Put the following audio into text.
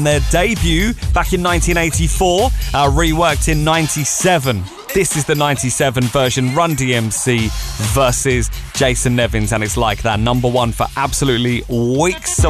Their debut back in 1984, reworked in 97. This is the 97 version, Run DMC versus Jason Nevins, and it's like that. Number one for absolutely weeks.